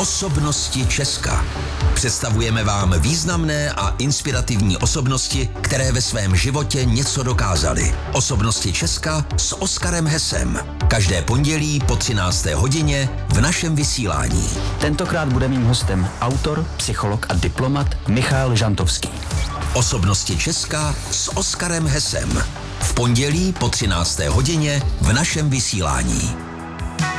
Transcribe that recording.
Osobnosti Česka. Představujeme vám významné a inspirativní osobnosti, které ve svém životě něco dokázaly. Osobnosti Česka s Oskarem Hesem. Každé pondělí po 13. hodině v našem vysílání. Tentokrát bude mým hostem autor, psycholog a diplomat Michael Žantovský. Osobnosti Česka s Oskarem Hesem. V pondělí po 13. hodině v našem vysílání.